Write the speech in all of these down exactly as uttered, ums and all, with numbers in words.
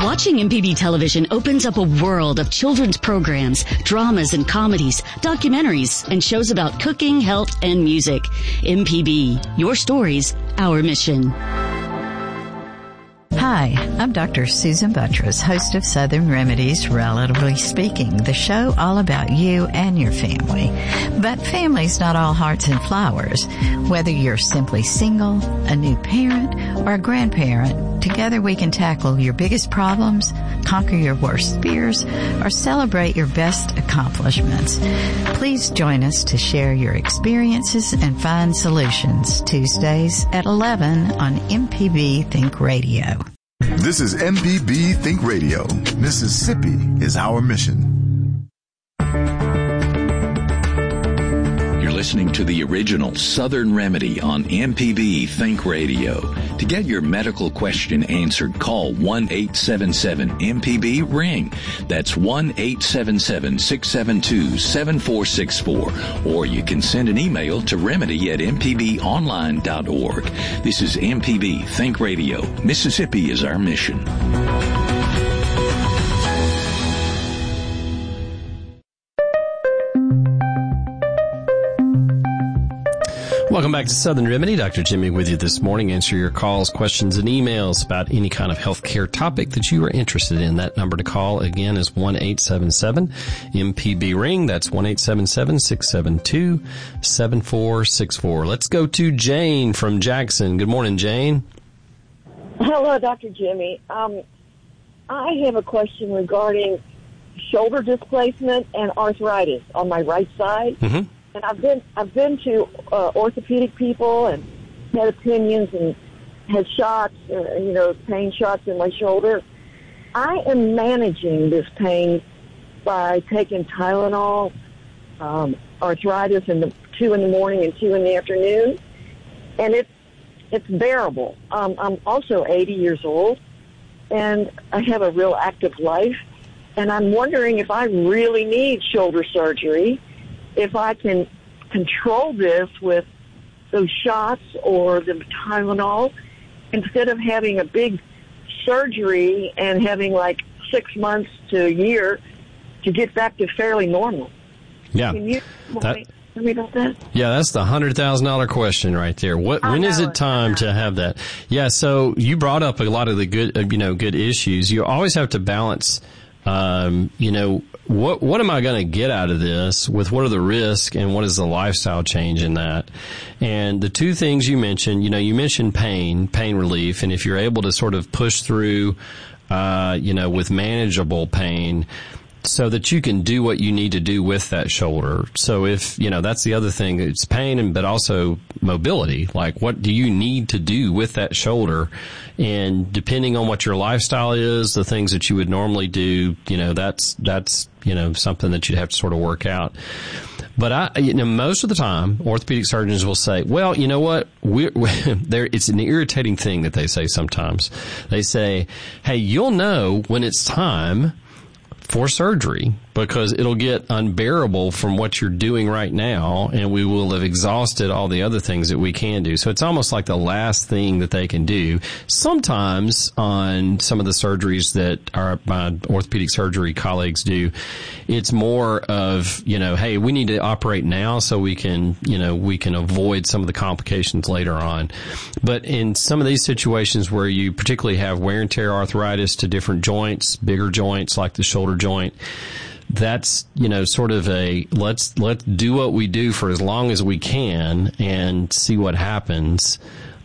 Watching M P B television opens up a world of children's programs, dramas and comedies, documentaries, and shows about cooking, health, and music. M P B, your stories, our mission. Hi, I'm Doctor Susan Buttress, host of Southern Remedies, Relatively Speaking, the show all about you and your family. But family's not all hearts and flowers. Whether you're simply single, a new parent, or a grandparent, together we can tackle your biggest problems, conquer your worst fears, or celebrate your best accomplishments. Please join us to share your experiences and find solutions. Tuesdays at eleven on M P B Think Radio. This is M P B Think Radio. Mississippi is our mission. You're listening to the original Southern Remedy on M P B Think Radio. To get your medical question answered, call one eight seven seven M P B ring. That's one eight seven seven, six seven two, seven four six four. Or you can send an email to remedy at m p b online dot org. This is M P B Think Radio. Mississippi is our mission. Welcome back to Southern Remedy. Doctor Jimmy with you this morning. Answer your calls, questions, and emails about any kind of healthcare topic that you are interested in. That number to call, again, is one eight seven seven M P B ring. That's one eight seven seven, six seven two, seven four six four. Let's go to Jane from Jackson. Good morning, Jane. Hello, Doctor Jimmy. Um, I have a question regarding shoulder displacement and arthritis on my right side. Mm-hmm. And I've been I've been to uh, orthopedic people and had opinions and had shots, uh, you know, pain shots in my shoulder. I am managing this pain by taking Tylenol, um, arthritis, in the two in the morning and two in the afternoon, and it's it's bearable. Um, I'm also eighty years old, and I have a real active life, and I'm wondering if I really need shoulder surgery, if I can control this with those shots or the Tylenol instead of having a big surgery and having like six months to a year to get back to fairly normal. Yeah. Can you that, tell me about that? Yeah, that's the one hundred thousand dollars question right there. What, when is it time to have that? Yeah, so you brought up a lot of the good, you know, good issues. You always have to balance, um, you know, What what am I going to get out of this with what are the risks and what is the lifestyle change in that? And the two things you mentioned, you know, you mentioned pain, pain relief, and if you're able to sort of push through, uh, you know, with manageable pain so that you can do what you need to do with that shoulder. So if, you know, that's the other thing, it's pain, and but also mobility. Like, what do you need to do with that shoulder? And depending on what your lifestyle is, the things that you would normally do, you know, that's, that's, you know, something that you'd have to sort of work out. But I, you know, most of the time, orthopedic surgeons will say, well, you know what, we're, we're there, it's an irritating thing that they say sometimes. They say, hey, you'll know when it's time for surgery because it'll get unbearable from what you're doing right now, and we will have exhausted all the other things that we can do. So it's almost like the last thing that they can do. Sometimes on some of the surgeries that our my orthopedic surgery colleagues do, it's more of, you know, hey, we need to operate now so we can, you know, we can avoid some of the complications later on. But in some of these situations where you particularly have wear and tear arthritis to different joints, bigger joints like the shoulder joint, that's, you know, sort of a let's let's do what we do for as long as we can and see what happens.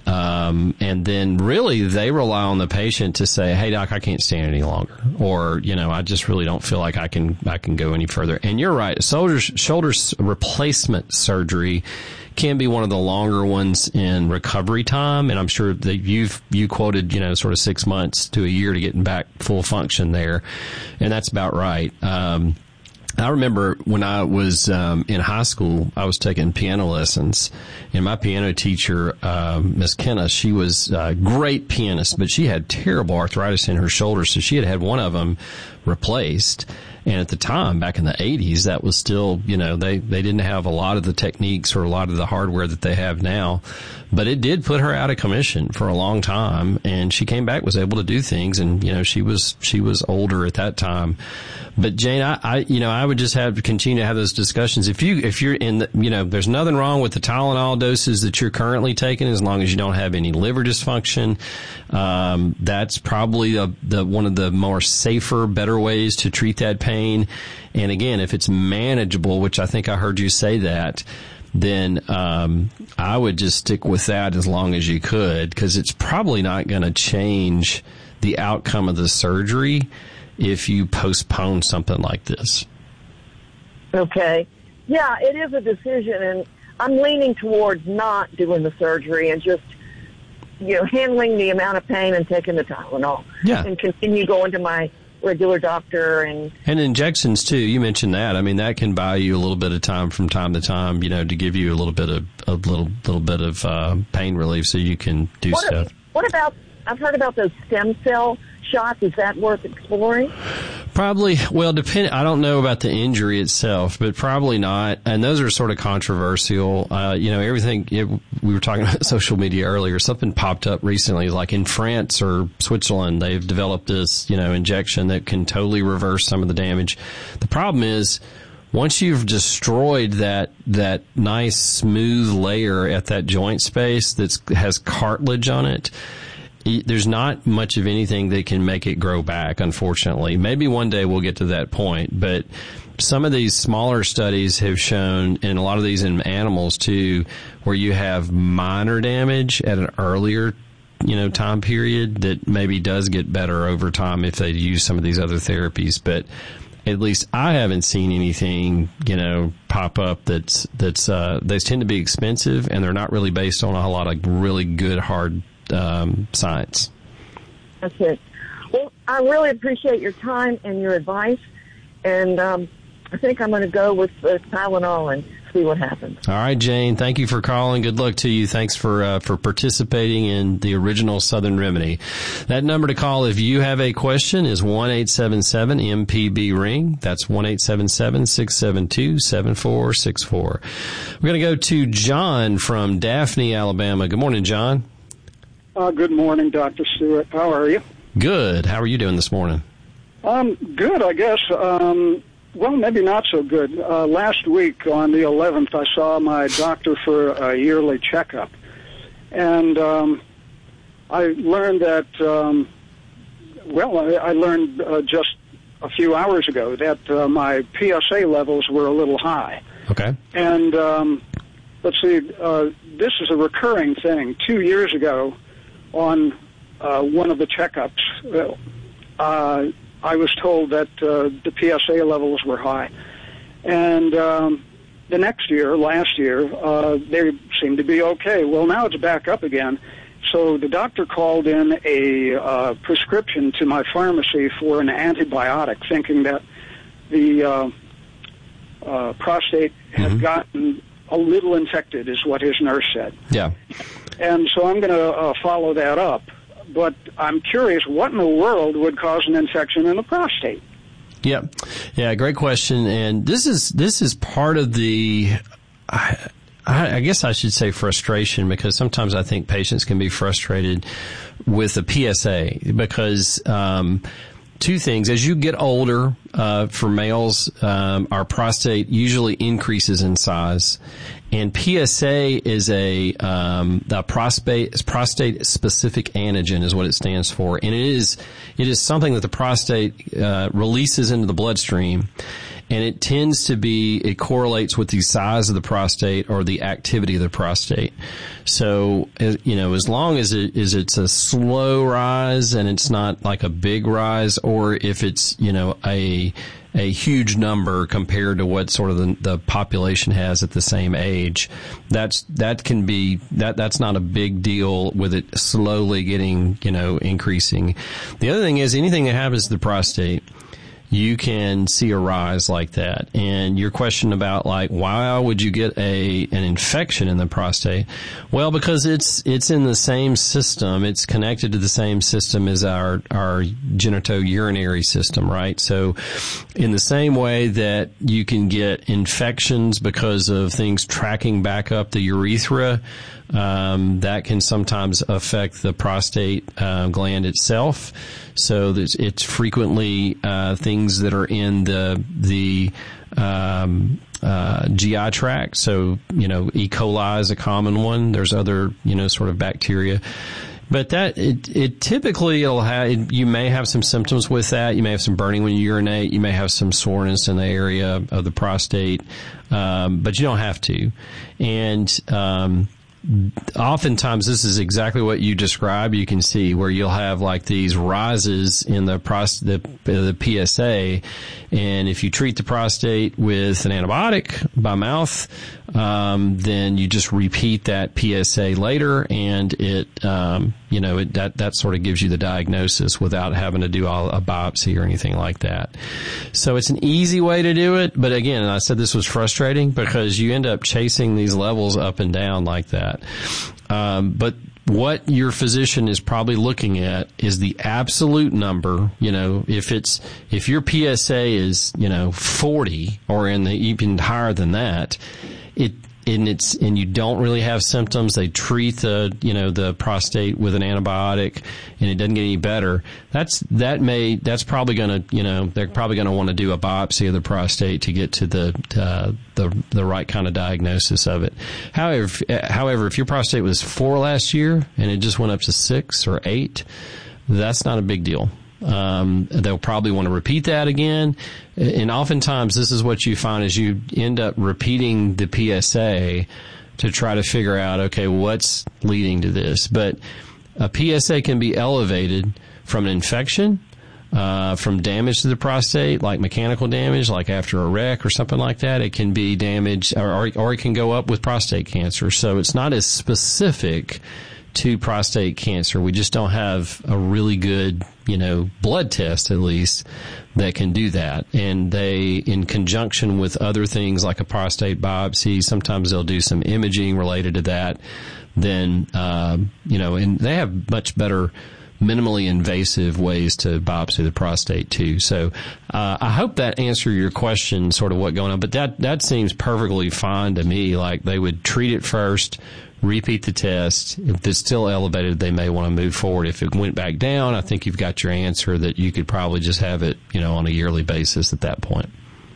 Um, and then really they rely on the patient to say, hey, doc, I can't stand any longer. Or, you know, I just really don't feel like I can I can go any further. And you're right. Shoulder, shoulder replacement surgery can be one of the longer ones in recovery time. And I'm sure that you've, you quoted, you know, sort of six months to a year to getting back full function there. And that's about right. Um, I remember when I was um, in high school, I was taking piano lessons, and my piano teacher, um, Miss Kenna, she was a great pianist, but she had terrible arthritis in her shoulders, so she had had one of them replaced. And at the time, back in the eighties, that was still, you know, they, they didn't have a lot of the techniques or a lot of the hardware that they have now. But it did put her out of commission for a long time, and she came back, was able to do things, and, you know, she was, she was older at that time. But Jane, I, I, you know, I would just have to continue to have those discussions. If you, if you're in the, you know, there's nothing wrong with the Tylenol doses that you're currently taking, as long as you don't have any liver dysfunction. Um, that's probably the, the, one of the more safer, better ways to treat that pain. And again, if it's manageable, which I think I heard you say that, then um, I would just stick with that as long as you could, because it's probably not going to change the outcome of the surgery if you postpone something like this. Okay. Yeah, it is a decision, and I'm leaning towards not doing the surgery and just, you know, handling the amount of pain and taking the Tylenol. Yeah. And continue going to my regular doctor. And and injections too. You mentioned that. I mean, that can buy you a little bit of time from time to time, you know, to give you a little bit of a little little bit of uh, pain relief, so you can do what stuff. Are, what about? I've heard about those stem cell shots. Is that worth exploring? Probably. Well, depend. I don't know about the injury itself, but probably not. And those are sort of controversial. Uh, you know, everything. It, we were talking about social media earlier. Something popped up recently, like in France or Switzerland, they've developed this, you know, injection that can totally reverse some of the damage. The problem is, once you've destroyed that that nice smooth layer at that joint space that has cartilage on it, there's not much of anything that can make it grow back, unfortunately. Maybe one day we'll get to that point, but some of these smaller studies have shown, and a lot of these in animals too, where you have minor damage at an earlier, you know, time period that maybe does get better over time if they use some of these other therapies. But at least I haven't seen anything, you know, pop up that's, that's, uh, they tend to be expensive, and they're not really based on a lot of really good, hard Um, science. That's it. Well, I really appreciate your time and your advice, and um, I think I'm going to go with uh, Tylenol and see what happens. All right, Jane. Thank you for calling. Good luck to you. Thanks for uh, for participating in the original Southern Remedy. That number to call if you have a question is one eight seven seven M P B ring. That's one eight seven seven six seven two seven four six four. We're going to go to John from Daphne, Alabama. Good morning, John. Uh, good morning, Doctor Stewart. How are you? Good. How are you doing this morning? Um, good, I guess. Um, well, maybe not so good. Uh, last week on the eleventh, I saw my doctor for a yearly checkup. And um, I learned that, um, well, I, I learned uh, just a few hours ago that uh, my P S A levels were a little high. Okay. And um, let's see, uh, this is a recurring thing. Two years ago, on uh, one of the checkups, uh, I was told that uh, the P S A levels were high. And um, the next year, last year, uh, they seemed to be okay. Well, now it's back up again. So the doctor called in a uh, prescription to my pharmacy for an antibiotic, thinking that the uh, uh, prostate had mm-hmm. gotten a little infected, is what his nurse said. Yeah. And so I'm going to uh, follow that up. But I'm curious, what in the world would cause an infection in the prostate? Yeah. Yeah, great question. And this is this is part of the, I, I guess I should say frustration, because sometimes I think patients can be frustrated with the P S A because um, two things. As you get older, uh, for males, um, our prostate usually increases in size. And P S A is a, um, the prostate, prostate specific antigen is what it stands for. And it is, it is something that the prostate, uh, releases into the bloodstream. And it tends to be, it correlates with the size of the prostate or the activity of the prostate. So, you know, as long as it is, it's a slow rise and it's not like a big rise, or if it's, you know, a, a huge number compared to what sort of the, the population has at the same age, that's, that can be, that, that's not a big deal with it slowly getting, you know, increasing. The other thing is anything that happens to the prostate, you can see a rise like that. And your question about like why would you get a an infection in the prostate? Well, because it's it's in the same system. It's connected to the same system as our our genitourinary system, right? So in the same way that you can get infections because of things tracking back up the urethra, Um, that can sometimes affect the prostate uh, gland itself. So there's, it's frequently uh, things that are in the the um, uh, G I tract. So, you know, E. coli is a common one. There's other, you know, sort of bacteria. But that, it, it typically, it'll have, you may have some symptoms with that. You may have some burning when you urinate. You may have some soreness in the area of the prostate. Um, but you don't have to. And, um, oftentimes this is exactly what you describe. You can see where you'll have like these rises in the prost- the, the P S A, and if you treat the prostate with an antibiotic by mouth, um, then you just repeat that P S A later, and it, um, you know, it, that that sort of gives you the diagnosis without having to do all, a biopsy or anything like that. So it's an easy way to do it, but again, I said this was frustrating because you end up chasing these levels up and down like that. Um, but what your physician is probably looking at is the absolute number. You know, if it's, if your P S A is, you know, forty or in the, even higher than that, it, and it's, and you don't really have symptoms, they treat the, you know, the prostate with an antibiotic and it doesn't get any better. That's, that may, that's probably going to, you know, they're probably going to want to do a biopsy of the prostate to get to the, uh, the, the right kind of diagnosis of it. However, if, however, if your prostate was four last year and it just went up to six or eight, that's not a big deal. Um, they'll probably want to repeat that again. And oftentimes this is what you find is you end up repeating the P S A to try to figure out, okay, what's leading to this? But a P S A can be elevated from an infection, uh, from damage to the prostate, like mechanical damage, like after a wreck or something like that. It can be damaged, or, or, or it can go up with prostate cancer. So it's not as specific to prostate cancer. We just don't have a really good, you know, blood test at least that can do that. And they, in conjunction with other things like a prostate biopsy, sometimes they'll do some imaging related to that. Then, uh, you know, and they have much better minimally invasive ways to biopsy the prostate too. So, uh, I hope that answered your question, sort of what going on, but that, that seems perfectly fine to me. Like they would treat it first, repeat the test. If it's still elevated, they may want to move forward. If it went back down, I think you've got your answer that you could probably just have it, you know, on a yearly basis at that point.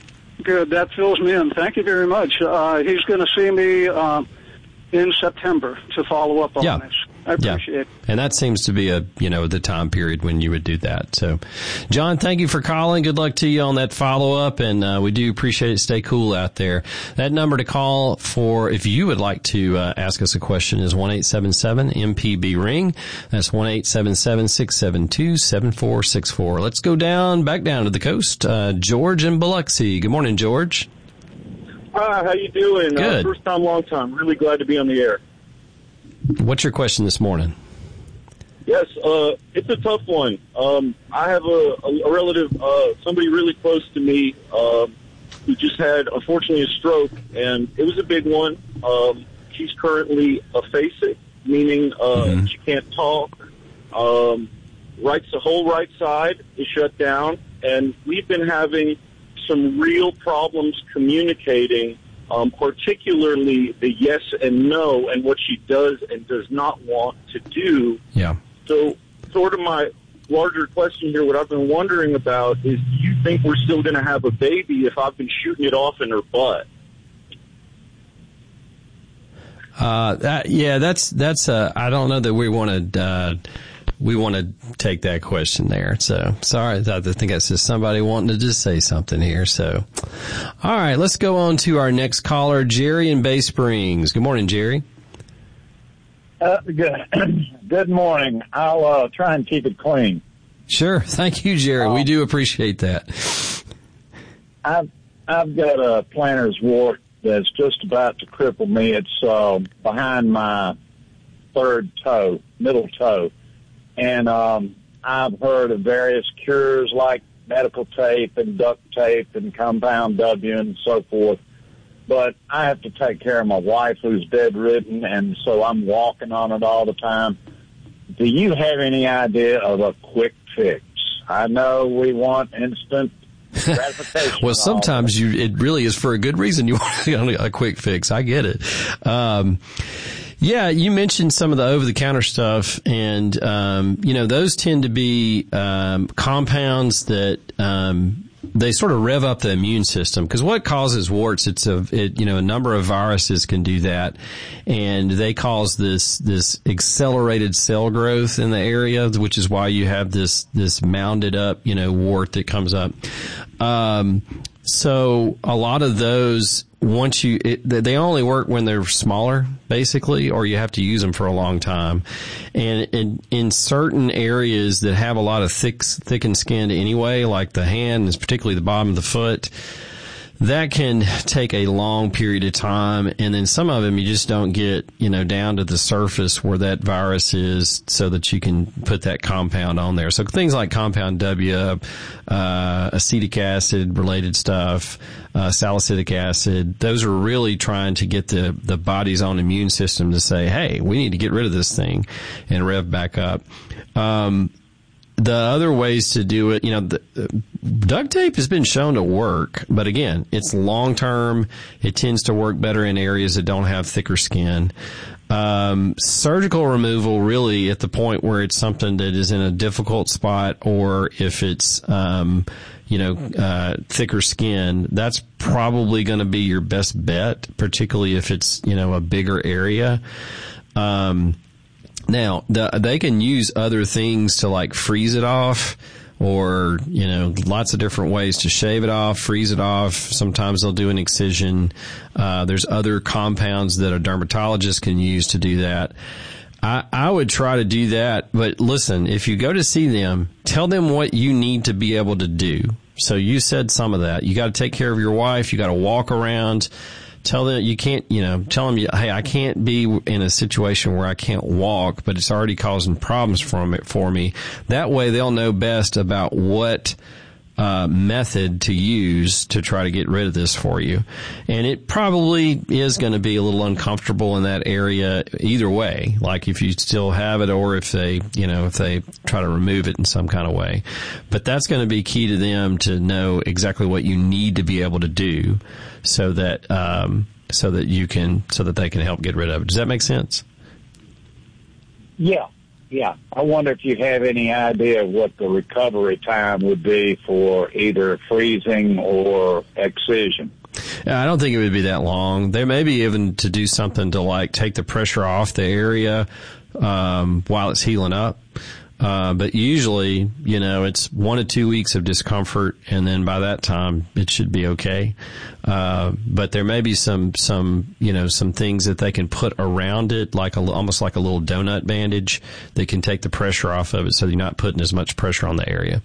Good. That fills me in. Thank you very much. Uh, he's going to see me uh, in September to follow up on yeah. this. I appreciate yeah. it. And that seems to be a, you know, the time period when you would do that. So, John, thank you for calling. Good luck to you on that follow-up, and uh, we do appreciate it. Stay cool out there. That number to call for, if you would like to uh, ask us a question, is one eight seven seven M P B ring. That's one eight seven seven six seven two seven four six four. Let's go down, back down to the coast. Uh, George in Biloxi. Good morning, George. Hi, how you doing? Good. Uh, first time, long time. Really glad to be on the air. What's your question this morning? Yes, uh, it's a tough one. Um, I have a, a relative, uh, somebody really close to me, uh, who just had, unfortunately, a stroke, and it was a big one. Um, she's currently aphasic, meaning uh, mm-hmm. she can't talk. Um, right, the whole right side is shut down, and we've been having some real problems communicating. Um, particularly the yes and no and what she does and does not want to do. Yeah. So sort of my larger question here, what I've been wondering about is, do you think we're still going to have a baby if I've been shooting it off in her butt? Uh, that, yeah, that's, that's, uh, I don't know that we want to, uh, we want to take that question there. So sorry. I think that's just somebody wanting to just say something here. So, all right, let's go on to our next caller, Jerry in Bay Springs. Good morning, Jerry. Uh, good. Good morning. I'll uh, try and keep it clean. Sure. Thank you, Jerry. Um, we do appreciate that. I've, I've got a plantar's wart that's just about to cripple me. It's uh, behind my third toe, middle toe. And um, I've heard of various cures like medical tape and duct tape and compound W and so forth. But I have to take care of my wife who's bedridden, and so I'm walking on it all the time. Do you have any idea of a quick fix? I know we want instant gratification. Well, sometimes you it really is for a good reason. You want a quick fix. I get it. Um, yeah, you mentioned some of the over-the-counter stuff, and um, you know those tend to be um, compounds that. Um, They sort of rev up the immune system, because what causes warts? It's a, it, you know, a number of viruses can do that, and they cause this this accelerated cell growth in the area, which is why you have this this mounded up, you know, wart that comes up. Um, so a lot of those, once you, it, they only work when they're smaller, basically, or you have to use them for a long time. And in, in certain areas that have a lot of thick, thickened skin anyway, like the hand, particularly the bottom of the foot, that can take a long period of time. And then some of them you just don't get, you know, down to the surface where that virus is so that you can put that compound on there. So things like compound W, uh, acetic acid related stuff, uh, salicylic acid, those are really trying to get the, the body's own immune system to say, hey, we need to get rid of this thing and rev back up. Um, The other ways to do it, you know, the, uh, duct tape has been shown to work, but again, it's long term. It tends to work better in areas that don't have thicker skin. Um, surgical removal, really, at the point where it's something that is in a difficult spot, or if it's, um, you know, uh, thicker skin, that's probably going to be your best bet, particularly if it's, you know, a bigger area. Um, Now, the, they can use other things to like freeze it off, or, you know, lots of different ways to shave it off, freeze it off. Sometimes they'll do an excision. Uh, there's other compounds that a dermatologist can use to do that. I, I would try to do that, but listen, if you go to see them, tell them what you need to be able to do. So you said some of that. You got to take care of your wife. You got to walk around. Tell them you can't, you know, tell them, hey, I can't be in a situation where I can't walk, but it's already causing problems for me. For me. That way they'll know best about what uh method to use to try to get rid of this for you. And it probably is going to be a little uncomfortable in that area either way, like if you still have it or if they, you know, if they try to remove it in some kind of way. But that's going to be key to them to know exactly what you need to be able to do so that um so that you can so that they can help get rid of it. Does that make sense? Yeah. Yeah. I wonder if you have any idea what the recovery time would be for either freezing or excision. I don't think it would be that long. There may be even to do something to like take the pressure off the area um, while it's healing up. Uh, but usually, you know, it's one to two weeks of discomfort, and then by that time, it should be okay. Uh, but there may be some, some, you know, some things that they can put around it, like a, almost like a little donut bandage that can take the pressure off of it so you're not putting as much pressure on the area.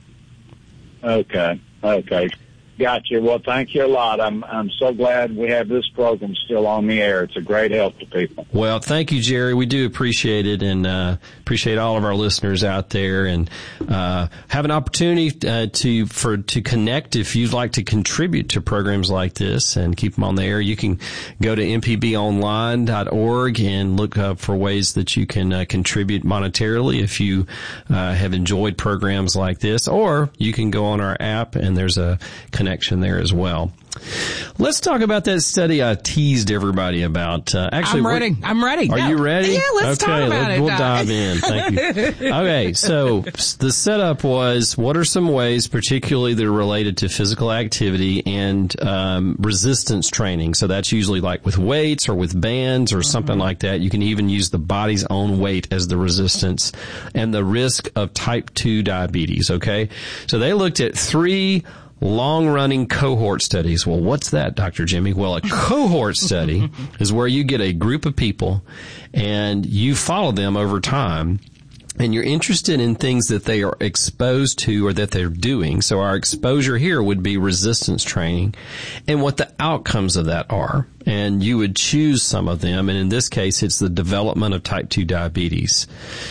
Okay. Okay. Gotcha. Well, thank you a lot. I'm I'm so glad we have this program still on the air. It's a great help to people. Well, thank you, Jerry. We do appreciate it, and uh, appreciate all of our listeners out there. And uh, have an opportunity uh, to for to connect if you'd like to contribute to programs like this and keep them on the air. You can go to m p b online dot org and look up for ways that you can uh, contribute monetarily if you uh, have enjoyed programs like this, or you can go on our app and there's a connection there as well. Let's talk about that study I teased everybody about. Uh, actually, I'm ready. I'm ready. Are no. you ready? Yeah, let's okay, talk about let, it. We'll dive in. Thank you. Okay, so the setup was, what are some ways, particularly that are related to physical activity and um, resistance training? So that's usually like with weights or with bands or mm-hmm. something like that. You can even use the body's own weight as the resistance, and the risk of type two diabetes, okay? So they looked at three long-running cohort studies. Well, what's that, Doctor Jimmy? Well, a cohort study is where you get a group of people and you follow them over time. and you're interested in things that they are exposed to or that they're doing. So our exposure here would be resistance training and what the outcomes of that are. And you would choose some of them. And in this case, it's the development of type two diabetes.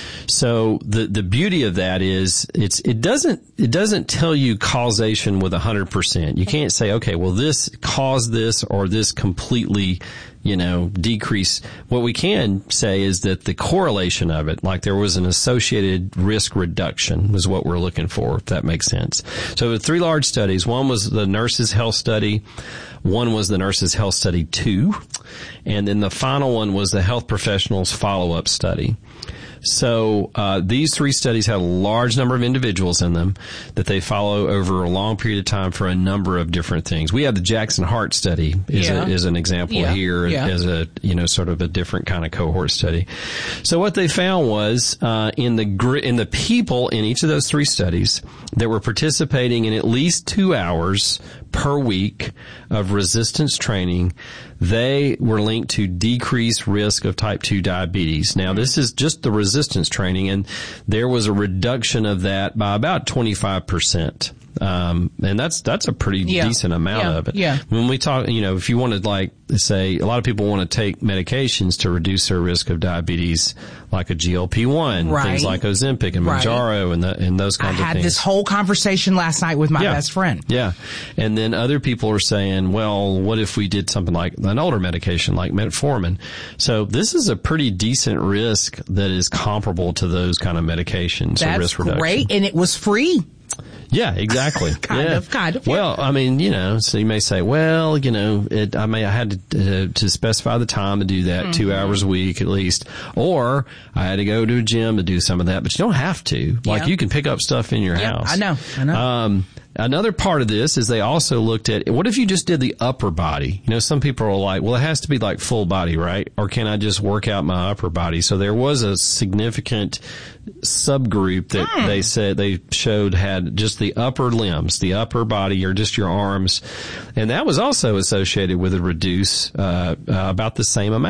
So the, the beauty of that is it's, it doesn't, it doesn't tell you causation with a hundred percent. You can't say, okay, well, this caused this or this completely, you know, decrease. What we can say is that the correlation of it, like there was an associated risk reduction was what we're looking for, if that makes sense. So the three large studies, one was the Nurses Health Study, one was the Nurses Health Study two, and then the final one was the Health Professionals Follow-Up Study. So uh these three studies had a large number of individuals in them that they follow over a long period of time for a number of different things. We have the Jackson Heart Study is, yeah. a, is an example yeah. here yeah. as a, you know, sort of a different kind of cohort study. So what they found was uh in the gr- in the people in each of those three studies that were participating in at least two hours per week of resistance training, they were linked to decreased risk of type two diabetes. Now, this is just the resistance training, and there was a reduction of that by about twenty-five percent. Um, and that's, that's a pretty yeah. decent amount yeah. of it. Yeah. When we talk, you know, if you want to like say, a lot of people want to take medications to reduce their risk of diabetes, like a G L P one, right. things like Ozempic and Mounjaro right. and, the, and those kinds I of things. had this whole conversation last night with my yeah. best friend. Yeah. And then other people are saying, well, what if we did something like an older medication like metformin? So this is a pretty decent risk that is comparable to those kind of medications. That's or risk reduction. Great. And it was free. Yeah, exactly. kind yeah. of, kind of. Well, I mean, you know, so you may say, well, you know, it, I may, I had to, uh, to specify the time to do that, mm-hmm. two hours a week at least, or I had to go to a gym to do some of that, but you don't have to. Like, yeah. you can pick up stuff in your yeah, house. I know, I know. Um, Another part of this is they also looked at, what if you just did the upper body? You know, some people are like, well, it has to be like full body, right? Or can I just work out my upper body? So there was a significant subgroup that mm. they said they showed had just the upper limbs, the upper body, or just your arms. And that was also associated with a reduce, uh, uh about the same amount.